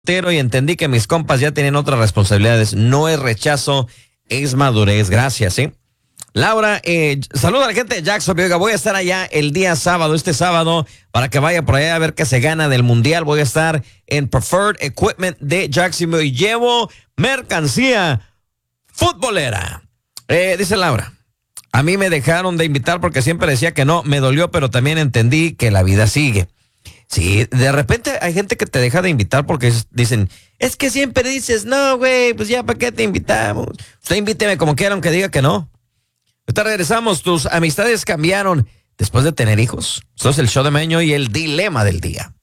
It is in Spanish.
Y entendí que mis compas ya tienen otras responsabilidades. No es rechazo, es madurez. Gracias, ¿sí? Laura, saluda a la gente de Jacksonville. Oiga, voy a estar allá el día sábado, este sábado, para que vaya por allá a ver qué se gana del Mundial. Voy a estar en Preferred Equipment de Jacksonville y llevo mercancía futbolera. Dice Laura, a mí me dejaron de invitar porque siempre decía que no. Me dolió, pero también entendí que la vida sigue. Sí, de repente hay gente que te deja de invitar porque dicen, es que siempre dices, no, güey, pues ya, ¿para qué te invitamos? Usted invíteme como quiera, aunque diga que no. Ahorita regresamos, tus amistades cambiaron después de tener hijos. Esto es el show de Meño y el dilema del día.